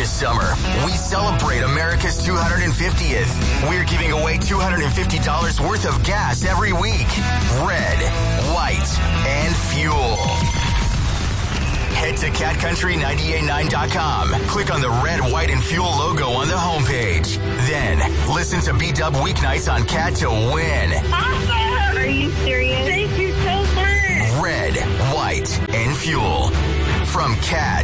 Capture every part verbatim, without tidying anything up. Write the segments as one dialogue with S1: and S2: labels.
S1: This summer, we celebrate America's two hundred fiftieth. We're giving away two hundred fifty dollars worth of gas every week. Red, white, and fuel. Head to cat country nine eight nine dot com. Click on the red, white, and fuel logo on the homepage. Then, listen to B-Dub weeknights on Cat to win.
S2: Awesome! Are you serious? Thank you so much.
S1: Red, white, and fuel. From Cat.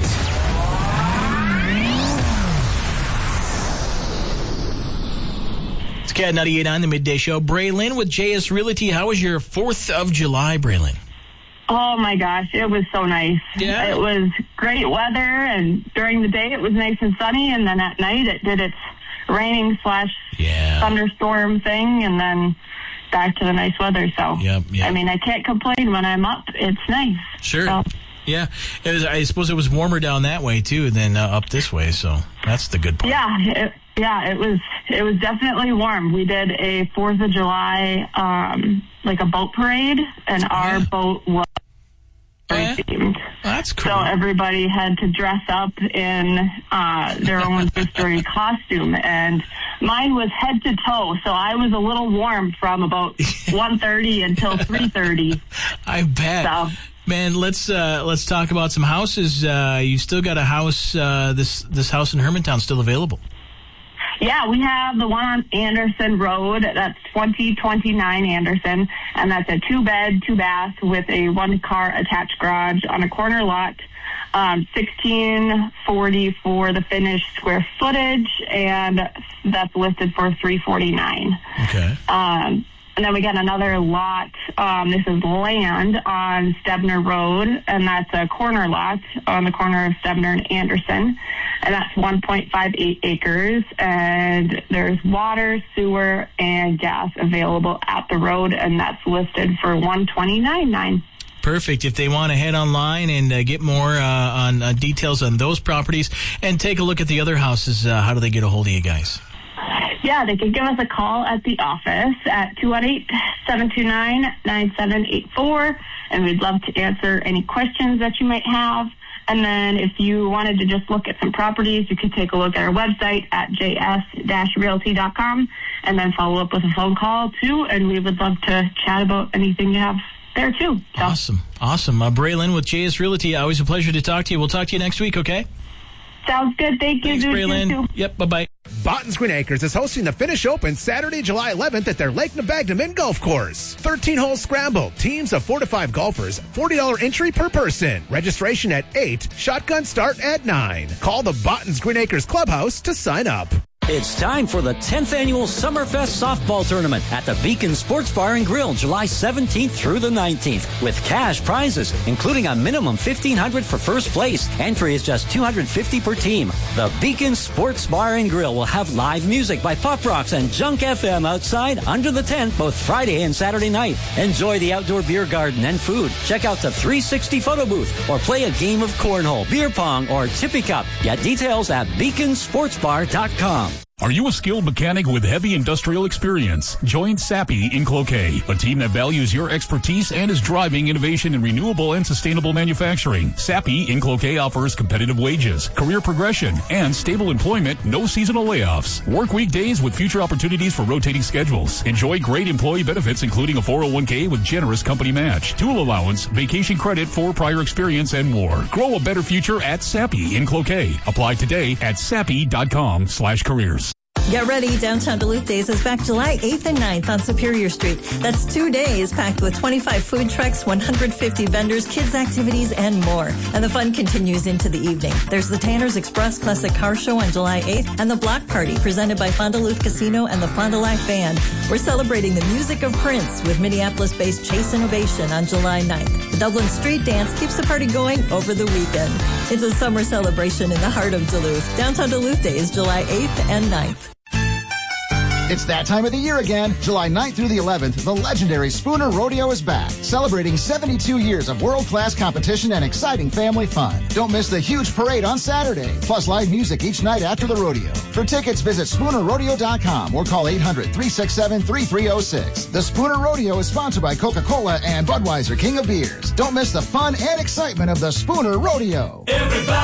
S3: It's Cat ninety-eight point nine, the Midday Show. Braylon with J S Realty. How was your fourth of July, Braylon?
S2: Oh, my gosh. It was so nice.
S3: Yeah.
S2: It was great weather, and during the day it was nice and sunny, and then at night it did its raining slash
S3: yeah.
S2: thunderstorm thing, and then back to the nice weather. So,
S3: yep, yep.
S2: I mean, I can't complain when I'm up. It's nice.
S3: Sure.
S2: So.
S3: Yeah. It was, I suppose it was warmer down that way, too, than uh, up this way, so that's the good part.
S2: Yeah, it, yeah, it was it was definitely warm. We did a fourth of July, um, like a boat parade, and
S3: oh,
S2: our
S3: yeah.
S2: boat was
S3: yeah.
S2: themed.
S3: Well, that's cool.
S2: So everybody had to dress up in uh, their own history costume, and mine was head to toe, so I was a little warm from about one thirty until three thirty.
S3: I bet.
S2: So.
S3: Man, let's uh, let's talk about some houses. Uh, you still got a house, uh, this this house in Hermantown still available.
S2: Yeah, we have the one on Anderson Road. That's twenty twenty-nine Anderson, and that's a two-bed, two-bath with a one-car attached garage on a corner lot. Um, sixteen forty for the finished square footage, and that's listed for three forty-nine.
S3: Okay.
S2: Um, and then we got another lot. Um, this is land on Stebner Road, and that's a corner lot on the corner of Stebner and Anderson. And that's one point five eight acres. And there's water, sewer, and gas available at the road, and that's listed for one twenty-nine nine.
S3: Perfect. If they want to head online and uh, get more uh, on uh, details on those properties and take a look at the other houses, uh, how do they get a hold of you guys?
S2: Yeah, they can give us a call at the office at two one eight, seven two nine, nine seven eight four, and we'd love to answer any questions that you might have. And then if you wanted to just look at some properties, you could take a look at our website at j s dash realty dot com and then follow up with a phone call, too, and we would love to chat about anything you have there, too. So.
S3: Awesome. Awesome. Uh, Braylon with J S Realty, always a pleasure to talk to you. We'll talk to you next week, okay?
S2: Sounds good. Thank you.
S3: Thanks, Braylon. Yep, bye-bye.
S4: Bottens Green Acres is hosting the Finish Open Saturday, July eleventh at their Lake Nebagdamin Golf Course. thirteen-hole scramble, teams of four to five golfers, forty dollars entry per person. Registration at eight, shotgun start at nine. Call the Bottens Green Acres Clubhouse to sign up.
S5: It's time for the tenth Annual Summerfest Softball Tournament at the Beacon Sports Bar and Grill, July seventeenth through the nineteenth, with cash prizes, including a minimum fifteen hundred dollars for first place. Entry is just two hundred fifty dollars per team. The Beacon Sports Bar and Grill will have live music by Pop Rocks and Junk F M outside under the tent both Friday and Saturday night. Enjoy the outdoor beer garden and food. Check out the three sixty photo booth or play a game of cornhole, beer pong, or tippy cup. Get details at beacon sports bar dot com.
S6: Are you a skilled mechanic with heavy industrial experience? Join Sappi in Cloquet, a team that values your expertise and is driving innovation in renewable and sustainable manufacturing. Sappi in Cloquet offers competitive wages, career progression, and stable employment, no seasonal layoffs. Work weekdays with future opportunities for rotating schedules. Enjoy great employee benefits, including a four oh one k with generous company match, tool allowance, vacation credit for prior experience, and more. Grow a better future at Sappi in Cloquet. Apply today at sappi.com slash careers.
S7: Get ready, Downtown Duluth Days is back July eighth and ninth on Superior Street. That's two days packed with twenty-five food trucks, one hundred fifty vendors, kids activities, and more. And the fun continues into the evening. There's the Tanner's Express Classic Car Show on July eighth and the Block Party presented by Fond du Lac Casino and the Fond du Lac Band. We're celebrating the music of Prince with Minneapolis-based Chase Innovation on July ninth. The Dublin Street Dance keeps the party going over the weekend. It's a summer celebration in the heart of Duluth. Downtown Duluth Days, July eighth and ninth.
S8: It's that time of the year again. July ninth through the eleventh, the legendary Spooner Rodeo is back, celebrating seventy-two years of world-class competition and exciting family fun. Don't miss the huge parade on Saturday, plus live music each night after the rodeo. For tickets, visit spooner rodeo dot com or call eight hundred, three six seven, three three oh six. The Spooner Rodeo is sponsored by Coca-Cola and Budweiser, King of Beers. Don't miss the fun and excitement of the Spooner Rodeo.
S9: Everybody